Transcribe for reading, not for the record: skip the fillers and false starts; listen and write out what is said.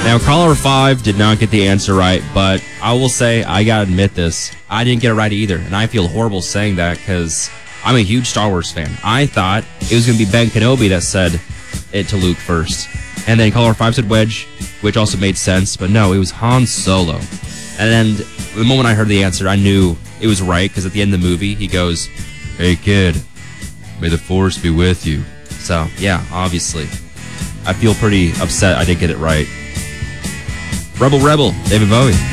Now, caller 5 did not get the answer right, but I will say, I gotta admit this, I didn't get it right either, and I feel horrible saying that because I'm a huge Star Wars fan. I thought it was gonna be Ben Kenobi that said it to Luke first, and then caller 5 said Wedge, which also made sense, but no, it was Han Solo. And then the moment I heard the answer, I knew it was right, because at the end of the movie, he goes, "Hey kid, may the Force be with you." So, yeah, obviously. I feel pretty upset I didn't get it right. Rebel, David Bowie.